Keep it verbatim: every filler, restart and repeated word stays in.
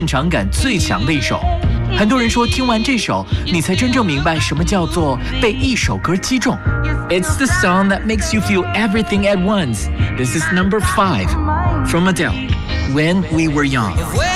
现场感最强的一首。很多人说听完这首，你才真正明白什么叫做被一首歌击中。It's the song that makes you feel everything at once. This is number five from Adele, When We Were Young.